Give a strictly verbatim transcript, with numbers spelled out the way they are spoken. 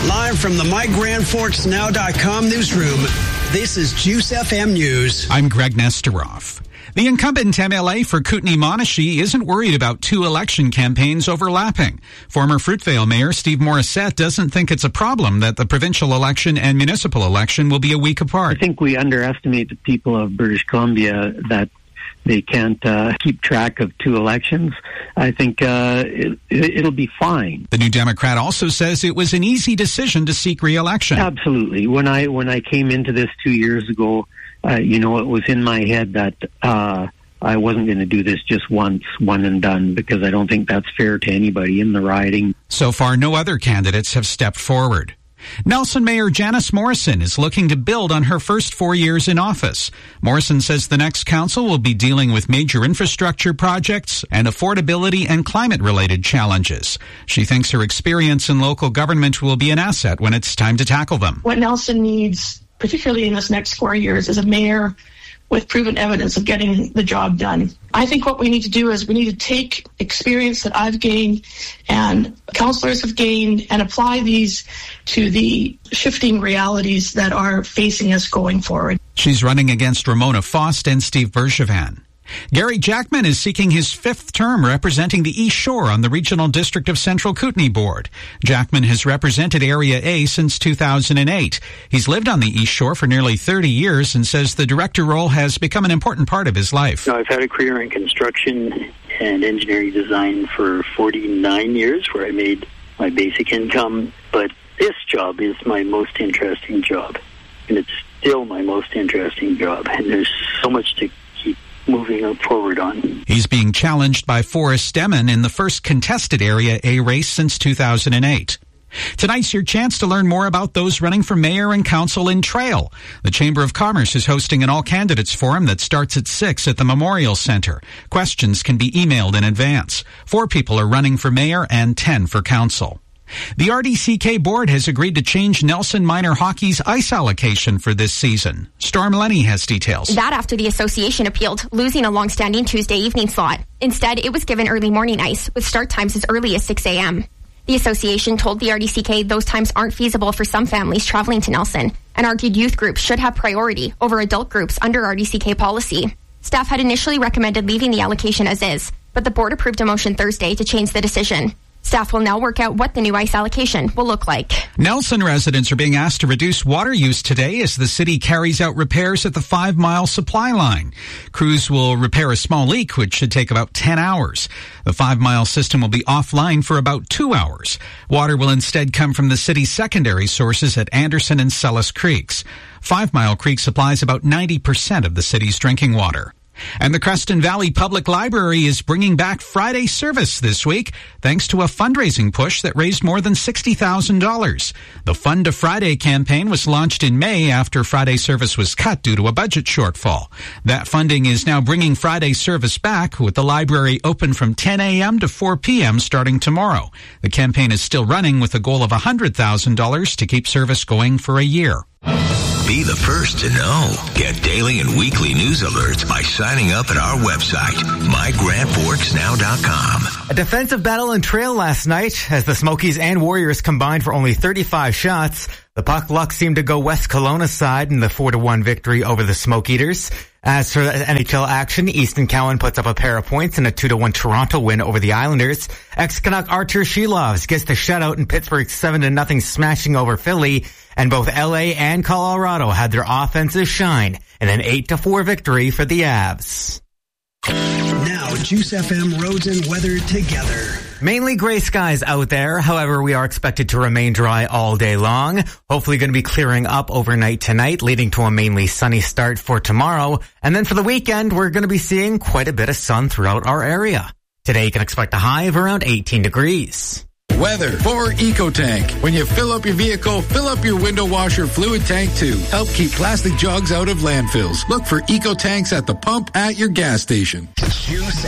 Live from the My Grand Forks Now dot com newsroom, this is Juice F M News. I'm Greg Nesteroff. The incumbent M L A for Kootenay-Monashee isn't worried about two election campaigns overlapping. Former Fruitvale Mayor Steve Morissette doesn't think it's a problem that the provincial election and municipal election will be a week apart. I think we underestimate the people of British Columbia that they can't uh, keep track of two elections. I think uh, it, it'll be fine. The New Democrat also says it was an easy decision to seek re-election. Absolutely. When I when I came into this two years ago, uh, you know, it was in my head that uh, I wasn't going to do this just once, one and done, because I don't think that's fair to anybody in the riding. So far, no other candidates have stepped forward. Nelson Mayor Janice Morrison is looking to build on her first four years in office. Morrison says the next council will be dealing with major infrastructure projects and affordability and climate-related challenges. She thinks her experience in local government will be an asset when it's time to tackle them. What Nelson needs, particularly in this next four years, is a mayor with proven evidence of getting the job done. I think what we need to do is we need to take experience that I've gained and councillors have gained and apply these to the shifting realities that are facing us going forward. She's running against Ramona Faust and Steve Bergevin. Gary Jackman is seeking his fifth term representing the East Shore on the Regional District of Central Kootenay Board. Jackman has represented Area A since two thousand eight. He's lived on the East Shore for nearly thirty years and says the director role has become an important part of his life. No, I've had a career in construction and engineering design for forty-nine years, where I made my basic income, but this job is my most interesting job, and it's still my most interesting job, and there's so much to keep moving forward on. He's being challenged by Forrest Demon in the first contested Area A race since two thousand eight. Tonight's your chance to learn more about those running for mayor and council in Trail. The Chamber of Commerce is hosting an all-candidates forum that starts at six at the Memorial Center. Questions can be emailed in advance. Four people are running for mayor and ten for council. The R D C K board has agreed to change Nelson Minor Hockey's ice allocation for this season. Storm Lenny has details. That after the association appealed, losing a long-standing Tuesday evening slot. Instead, it was given early morning ice, with start times as early as six a.m. The association told the R D C K those times aren't feasible for some families traveling to Nelson, and argued youth groups should have priority over adult groups under R D C K policy. Staff had initially recommended leaving the allocation as is, but the board approved a motion Thursday to change the decision. Staff will now work out what the new ice allocation will look like. Nelson residents are being asked to reduce water use today as the city carries out repairs at the five-mile supply line. Crews will repair a small leak, which should take about ten hours. The five-mile system will be offline for about two hours. Water will instead come from the city's secondary sources at Anderson and Sellis Creeks. Five Mile Creek supplies about ninety percent of the city's drinking water. And the Creston Valley Public Library is bringing back Friday service this week thanks to a fundraising push that raised more than sixty thousand dollars. The Fund to Friday campaign was launched in May after Friday service was cut due to a budget shortfall. That funding is now bringing Friday service back, with the library open from ten a.m. to four p.m. starting tomorrow. The campaign is still running with a goal of one hundred thousand dollars to keep service going for a year. Be the first to know. Get daily and weekly news alerts by signing up at our website, my grand forks now dot com. A defensive battle in Trail last night as the Smokies and Warriors combined for only thirty-five shots. The puck luck seemed to go West Kelowna's side in the four to one victory over the Smoke Eaters. As for N H L action, Easton Cowan puts up a pair of points in a two to one Toronto win over the Islanders. Ex-Canuck Artur Shilovs gets the shutout in Pittsburgh's seven to nothing smashing over Philly. And both L A and Colorado had their offensive shine in an eight to four victory for the Avs. Now, Juice F M roads and weather together. Mainly gray skies out there. However, we are expected to remain dry all day long. Hopefully going to be clearing up overnight tonight, leading to a mainly sunny start for tomorrow. And then for the weekend, we're going to be seeing quite a bit of sun throughout our area. Today, you can expect a high of around eighteen degrees. Weather for EcoTank. When you fill up your vehicle, fill up your window washer fluid tank too. Help keep plastic jugs out of landfills. Look for EcoTanks at the pump at your gas station. Juice